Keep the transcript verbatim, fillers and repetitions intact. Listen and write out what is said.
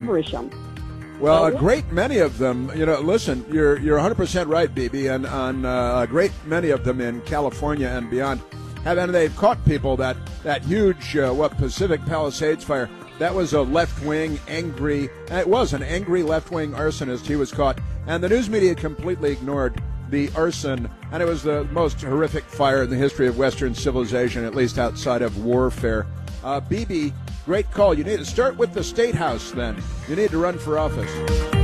Feverisham. Well, Oh, a yeah. great many of them, you know, listen, you're you're one hundred percent right, B B, and on uh, a great many of them in California and beyond have, and they've caught people that, that huge, uh, what, Pacific Palisades fire, that was a left-wing, angry, it was an angry left-wing arsonist. He was caught, and the news media completely ignored the arson, and it was the most horrific fire in the history of Western civilization, at least outside of warfare. Uh, B B, great call. You need to start with the State House then. You need to run for office.